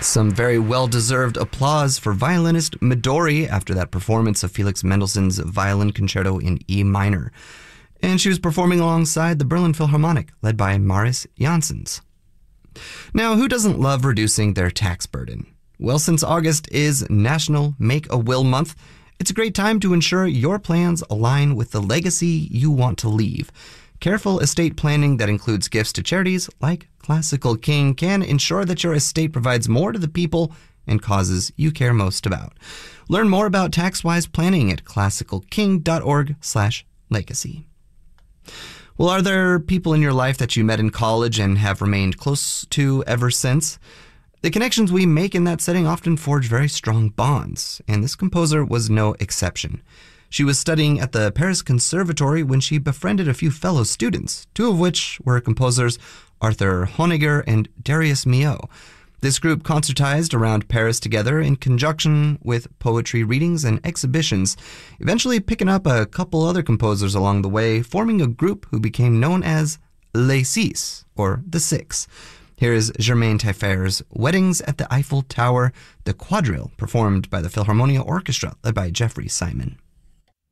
Some very well-deserved applause for violinist Midori after that performance of Felix Mendelssohn's Violin Concerto in E minor. And she was performing alongside the Berlin Philharmonic, led by Marius Janssens. Now, who doesn't love reducing their tax burden? Well, since August is National Make-A-Will Month, it's a great time to ensure your plans align with the legacy you want to leave. Careful estate planning that includes gifts to charities like Classical King can ensure that your estate provides more to the people and causes you care most about. Learn more about tax-wise planning at classicalking.org/legacy. Well, are there people in your life that you met in college and have remained close to ever since? The connections we make in that setting often forge very strong bonds, and this composer was no exception. She was studying at the Paris Conservatory when she befriended a few fellow students, two of which were composers Arthur Honegger and Darius Milhaud. This group concertized around Paris together in conjunction with poetry readings and exhibitions, eventually picking up a couple other composers along the way, forming a group who became known as Les Six, or the Six. Here is Germaine Taillefer's Weddings at the Eiffel Tower, the quadrille performed by the Philharmonia Orchestra led by Jeffrey Simon.